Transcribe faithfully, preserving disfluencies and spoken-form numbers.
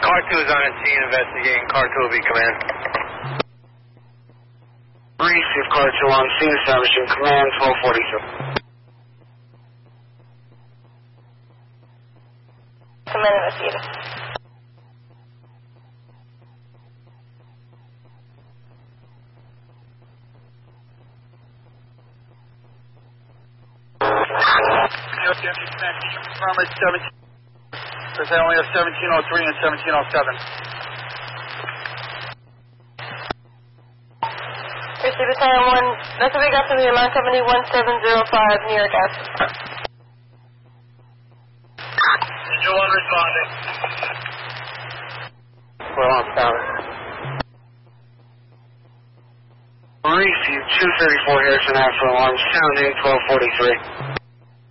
Car two is on the scene investigating. Car two will be command. Receive Car two on scene establishing command twelve forty-two. Command investigator. Confirm it's seventeen. Because I only have seventeen oh three and seventeen oh seven. Receive battalion one. That's what we got from the alarm company one seven zero five, New York Ave. You one responding. Well, on power. Receive two thirty-four Harrison Ave for alarm sounding twelve forty-three.